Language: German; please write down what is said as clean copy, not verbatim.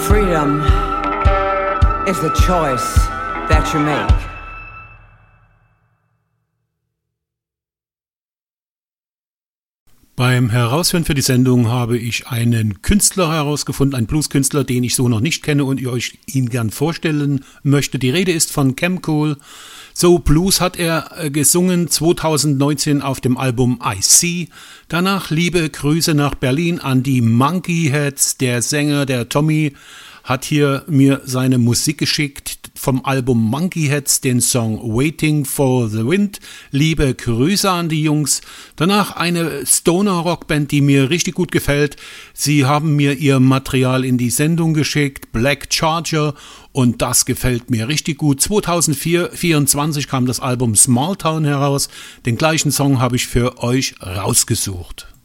Freedom is the choice that you make. Beim Heraushören für die Sendung habe ich einen Künstler herausgefunden, einen Blueskünstler, den ich so noch nicht kenne und euch ihn gern vorstellen möchte. Die Rede ist von Chemcool. So Blues hat er gesungen 2019 auf dem Album I See. Danach liebe Grüße nach Berlin an die Monkey Heads. Der Sänger, der Tommy, hat hier mir seine Musik geschickt vom Album Monkey Heads, den Song Waiting for the Wind. Liebe Grüße an die Jungs. Danach eine Stoner-Rockband, die mir richtig gut gefällt. Sie haben mir ihr Material in die Sendung geschickt, Black Charger, und das gefällt mir richtig gut. 2024 kam das Album Small Town heraus. Den gleichen Song habe ich für euch rausgesucht.